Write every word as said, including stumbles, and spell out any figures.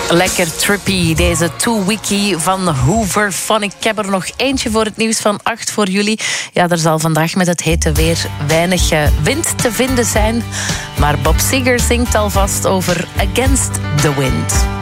Lekker trippy, deze two-wiki van Hoover Phonic. Ik heb er nog eentje voor het nieuws van acht voor jullie. Ja, er zal vandaag met het hete weer weinig wind te vinden zijn. Maar Bob Seger zingt alvast over Against the Wind.